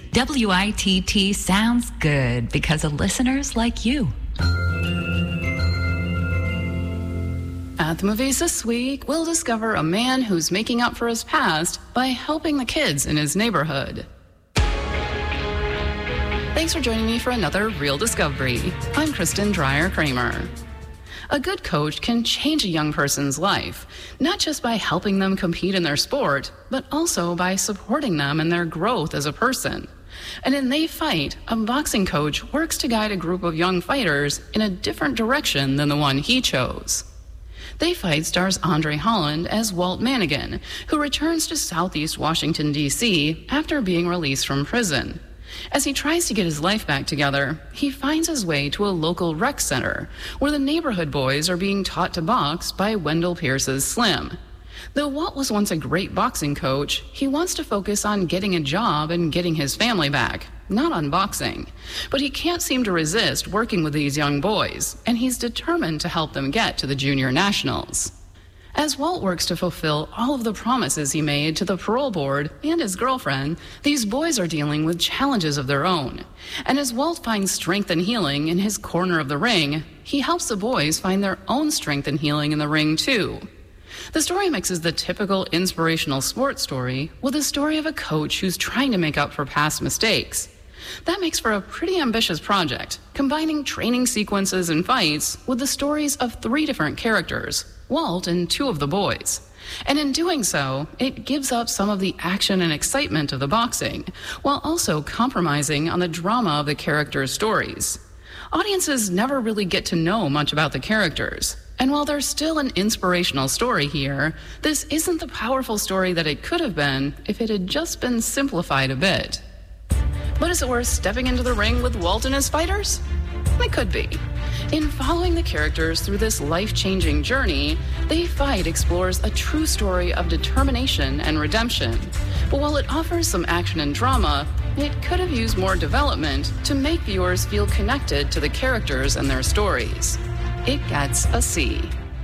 WITT sounds good because of listeners like you. At the movies this week, we'll discover a man who's making up for his past by helping the kids in his neighborhood. Thanks for joining me for another Real Discovery. I'm Kristen Dreyer-Kramer. A good coach can change a young person's life, not just by helping them compete in their sport, but also by supporting them in their growth as a person. And in They Fight, a boxing coach works to guide a group of young fighters in a different direction than the one he chose. They Fight stars Andre Holland as Walt Manigan, who returns to Southeast Washington, D.C. after being released from prison. As he tries to get his life back together, he finds his way to a local rec center where the neighborhood boys are being taught to box by Wendell Pierce's Slim. Though Walt was once a great boxing coach, he wants to focus on getting a job and getting his family back, not on boxing. But he can't seem to resist working with these young boys, and he's determined to help them get to the junior nationals. As Walt works to fulfill all of the promises he made to the parole board and his girlfriend, these boys are dealing with challenges of their own. And as Walt finds strength and healing in his corner of the ring, he helps the boys find their own strength and healing in the ring too. The story mixes the typical inspirational sports story with a story of a coach who's trying to make up for past mistakes. That makes for a pretty ambitious project, combining training sequences and fights with the stories of 3 different characters, Walt and 2 of the boys. And in doing so, it gives up some of the action and excitement of the boxing, while also compromising on the drama of the characters' stories. Audiences never really get to know much about the characters. And while there's still an inspirational story here, this isn't the powerful story that it could have been if it had just been simplified a bit. But is it worth stepping into the ring with Walt and his fighters? It could be. In following the characters through this life-changing journey, They Fight explores a true story of determination and redemption. But while it offers some action and drama, it could have used more development to make viewers feel connected to the characters and their stories. It gets a C.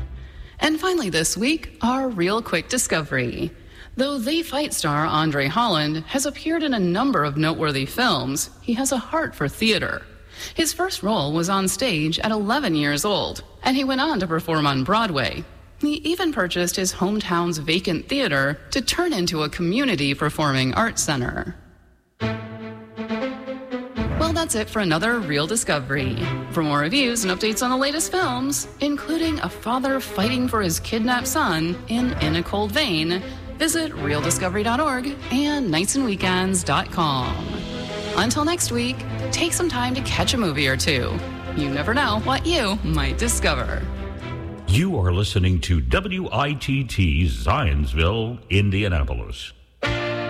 And finally this week, our real quick discovery. Though They Fight star Andre Holland has appeared in a number of noteworthy films, he has a heart for theater. His first role was on stage at 11 years old, and he went on to perform on Broadway. He even purchased his hometown's vacant theater to turn into a community performing arts center. Well, that's it for another Real Discovery. For more reviews and updates on the latest films, including a father fighting for his kidnapped son in a Cold Vein, visit realdiscovery.org and nightsandweekends.com. Until next week, take some time to catch a movie or two. You never know what you might discover. You are listening to WITT Zionsville, Indianapolis.